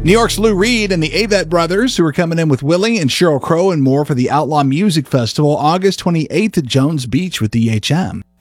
New York's Lou Reed and the Avett Brothers, who are coming in with Willie and Sheryl Crow and more for the Outlaw Music Festival August 28th at Jones Beach with DHM.